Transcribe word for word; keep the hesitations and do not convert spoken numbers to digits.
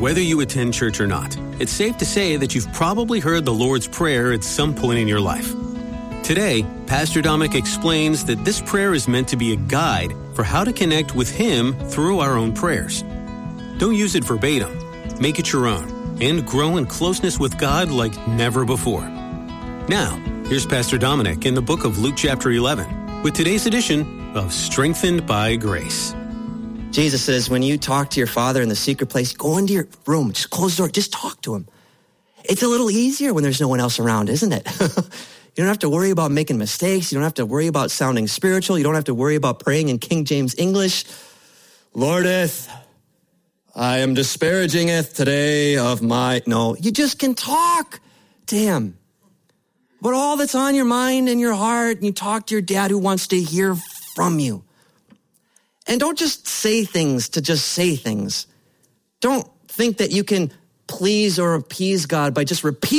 Whether you attend church or not, it's safe to say that you've probably heard the Lord's Prayer at some point in your life. Today, Pastor Dominic explains that this prayer is meant to be a guide for how to connect with Him through our own prayers. Don't use it verbatim. Make it your own and grow in closeness with God like never before. Now, here's Pastor Dominic in the book of Luke chapter eleven with today's edition of Strengthened by Grace. Jesus says, when you talk to your Father in the secret place, go into your room, just close the door, just talk to Him. It's a little easier when there's no one else around, isn't it? You don't have to worry about making mistakes. You don't have to worry about sounding spiritual. You don't have to worry about praying in King James English. Lordeth, I am disparagingeth today of my... No, you just can talk to Him. But all that's on your mind and your heart, and you talk to your dad who wants to hear from you. And don't just say things to just say things. Don't think that you can please or appease God by just repeating